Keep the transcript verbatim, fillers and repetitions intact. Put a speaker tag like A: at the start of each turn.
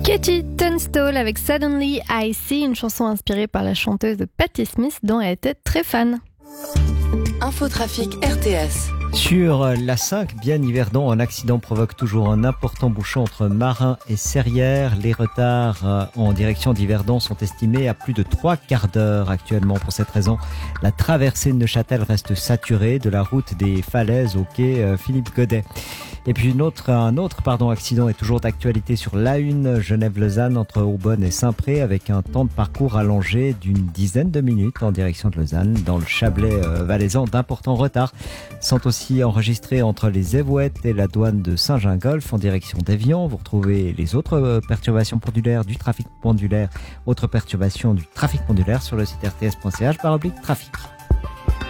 A: Katie Tunstall avec Suddenly I See, une chanson inspirée par la chanteuse de Patti Smith dont elle était très fan.
B: Infotrafic R T S.
C: Sur la cinq, Bienne-Yverdon, un accident provoque toujours un important bouchon entre Marin et Serrières. Les retards en direction d'Yverdon sont estimés à plus de trois quarts d'heure actuellement. Pour cette raison, la traversée de Neuchâtel reste saturée de la route des Falaises au quai Philippe Godet. Et puis une autre, un autre pardon, accident est toujours d'actualité sur l'A un Genève-Lausanne entre Aubonne et Saint-Pré avec un temps de parcours allongé d'une dizaine de minutes en direction de Lausanne. Dans le Chablais euh, valaisan, d'importants retards sont aussi enregistrés entre les Évouettes et la douane de Saint-Gingolph en direction d'Évian. Vous retrouvez les autres euh, perturbations pendulaires du trafic pendulaire, autres perturbations du trafic pendulaire sur le site r t s point c h par oblique trafic.